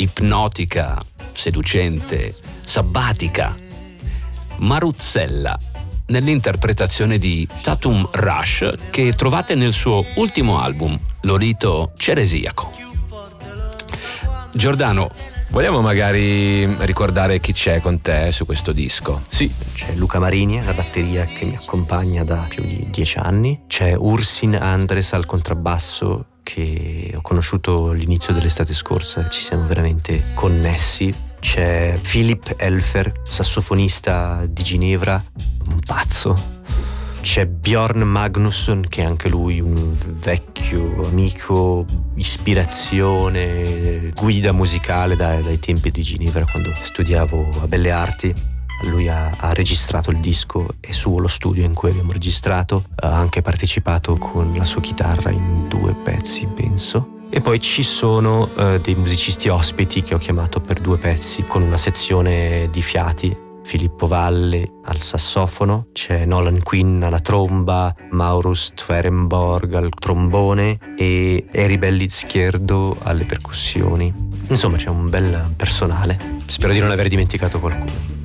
ipnotica, seducente, sabbatica, Maruzzella, nell'interpretazione di Tatum Rush che trovate nel suo ultimo album, Lolito Ceresiaco. Giordano, vogliamo magari ricordare chi c'è con te su questo disco? Sì, c'è Luca Marini alla batteria che mi accompagna da più di 10 anni, c'è Ursin Andres al contrabbasso che ho conosciuto all'inizio dell'estate scorsa, ci siamo veramente connessi. C'è Philip Elfer, sassofonista di Ginevra, un pazzo. C'è Bjorn Magnusson, che è anche lui un vecchio amico, ispirazione, guida musicale dai tempi di Ginevra, quando studiavo a Belle Arti. Lui ha registrato il disco, è suo lo studio in cui abbiamo registrato, ha anche partecipato con la sua chitarra in 2 pezzi, penso. E poi ci sono dei musicisti ospiti che ho chiamato per 2 pezzi con una sezione di fiati. Filippo Valle al sassofono, c'è Nolan Quinn alla tromba, Maurus Tverenborg al trombone e Eribelli Schierdo alle percussioni. Insomma, c'è un bel personale. Spero di non aver dimenticato qualcuno.